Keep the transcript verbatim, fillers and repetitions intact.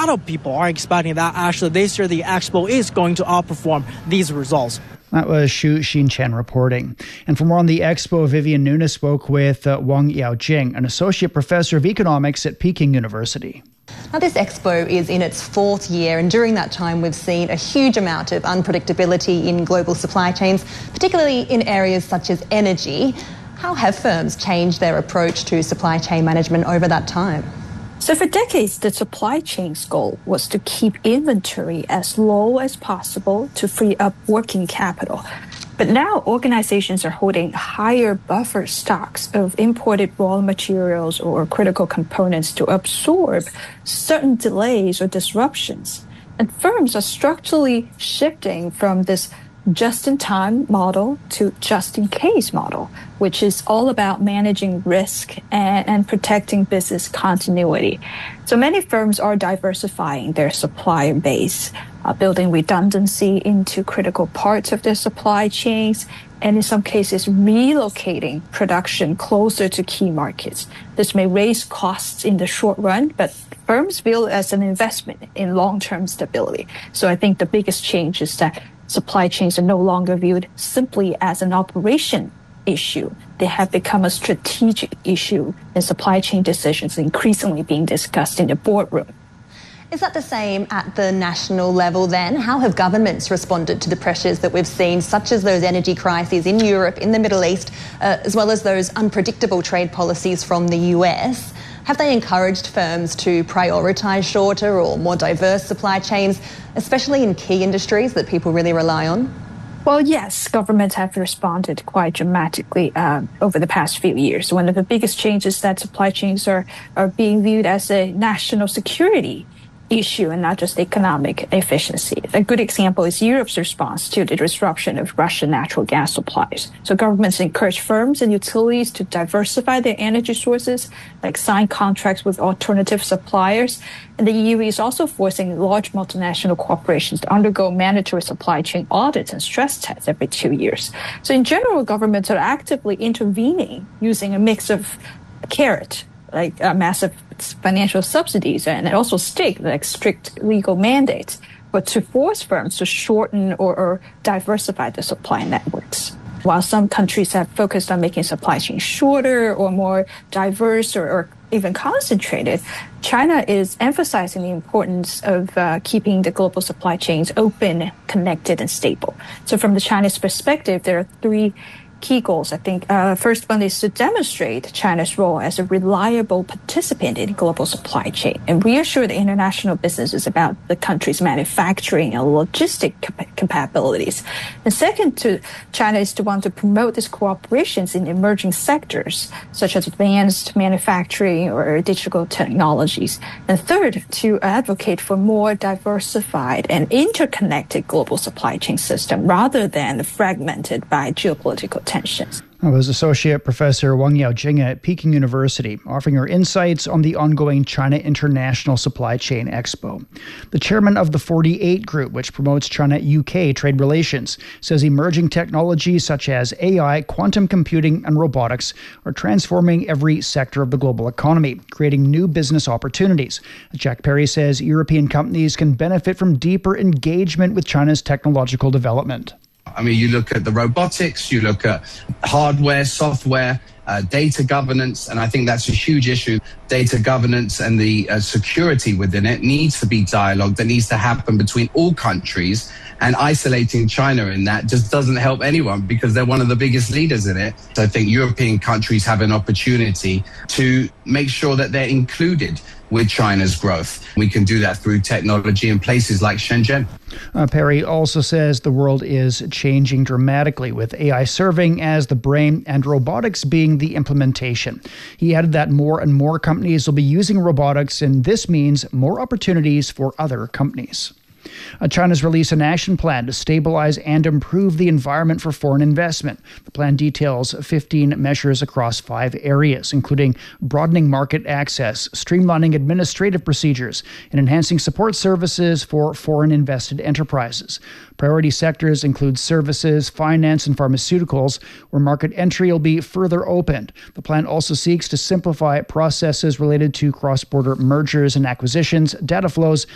lot of people are expecting that actually this year the expo is going to outperform these results. That was Xu Xinchen reporting. And for more on the expo, Vivian Nunes spoke with uh, Wang Yaojing, an associate professor of economics at Peking University. Now, this expo is in its fourth year, and during that time we've seen a huge amount of unpredictability in global supply chains, particularly in areas such as energy. How have firms changed their approach to supply chain management over that time? So for decades, the supply chain's goal was to keep inventory as low as possible to free up working capital. But now organizations are holding higher buffer stocks of imported raw materials or critical components to absorb certain delays or disruptions. And firms are structurally shifting from this just-in-time model to just-in-case model, which is all about managing risk and, and protecting business continuity. So many firms are diversifying their supplier base, uh, building redundancy into critical parts of their supply chains, and in some cases relocating production closer to key markets. This may raise costs in the short run, but firms view it as an investment in long-term stability. So I think the biggest change is that supply chains are no longer viewed simply as an operation issue. They have become a strategic issue, and supply chain decisions are increasingly being discussed in the boardroom. Is that the same at the national level then? How have governments responded to the pressures that we've seen, such as those energy crises in Europe, in the Middle East, uh, as well as those unpredictable trade policies from the U S? Have they encouraged firms to prioritise shorter or more diverse supply chains, especially in key industries that people really rely on? Well, yes, governments have responded quite dramatically uh, over the past few years. One of the biggest changes is that supply chains are, are being viewed as a national security issue and not just economic efficiency. A good example is Europe's response to the disruption of Russian natural gas supplies. So governments encourage firms and utilities to diversify their energy sources, like sign contracts with alternative suppliers. And the E U is also forcing large multinational corporations to undergo mandatory supply chain audits and stress tests every two years. So in general, governments are actively intervening using a mix of carrot, like uh, massive financial subsidies, and also stick, like strict legal mandates, but to force firms to shorten or, or diversify the supply networks. While some countries have focused on making supply chains shorter or more diverse or, or even concentrated, China is emphasizing the importance of uh, keeping the global supply chains open, connected, and stable. So from the Chinese perspective, there are three key goals. I think uh, first one is to demonstrate China's role as a reliable participant in global supply chain and reassure the international businesses about the country's manufacturing and logistic cap- capabilities. And second, to China is to want to promote these cooperations in emerging sectors such as advanced manufacturing or digital technologies. And third, to advocate for more diversified and interconnected global supply chain system rather than fragmented by geopolitical tensions. That was Associate Professor Wang Yaojing at Peking University, offering her insights on the ongoing China International Supply Chain Expo. The chairman of the forty-eight Group, which promotes China-U K trade relations, says emerging technologies such as A I, quantum computing, and robotics are transforming every sector of the global economy, creating new business opportunities. Jack Perry says European companies can benefit from deeper engagement with China's technological development. I mean, you look at the robotics, you look at hardware, software, uh, data governance, and I think that's a huge issue. Data governance and the uh, security within it needs to be dialogue that needs to happen between all countries, and isolating China in that just doesn't help anyone because they're one of the biggest leaders in it. So I think European countries have an opportunity to make sure that they're included with China's growth. We can do that through technology in places like Shenzhen. Uh, Perry also says the world is changing dramatically, with A I serving as the brain and robotics being the implementation. He added that more and more companies will be using robotics, and this means more opportunities for other companies. Uh, China's released an action plan to stabilize and improve the environment for foreign investment. The plan details fifteen measures across five areas, including broadening market access, streamlining administrative procedures, and enhancing support services for foreign invested enterprises. Priority sectors include services, finance, and pharmaceuticals, where market entry will be further opened. The plan also seeks to simplify processes related to cross-border mergers and acquisitions, data flows,